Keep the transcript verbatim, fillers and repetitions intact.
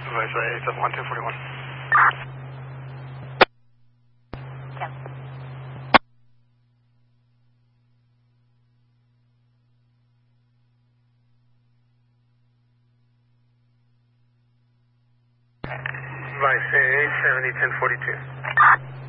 Vice eight seven one two forty-one. Vice eight seventy ten forty-two.